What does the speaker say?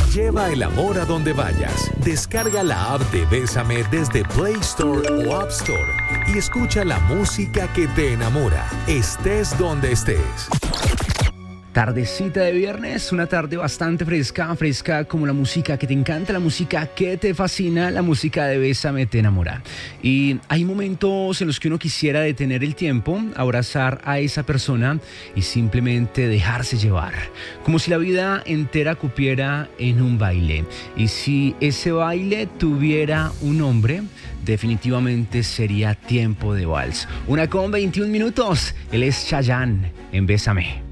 Lleva el amor a donde vayas. Descarga la app de Bésame desde Play Store o App Store y escucha la música que te enamora, estés donde estés. Tardecita de viernes, una tarde bastante fresca como la música que te encanta, la música que te fascina, la música de Bésame te enamora. Y hay momentos en los que uno quisiera detener el tiempo, abrazar a esa persona y simplemente dejarse llevar, como si la vida entera cupiera en un baile. Y si ese baile tuviera un nombre, definitivamente sería Tiempo de Vals. 1:21 minutos, él es Chayanne en Bésame.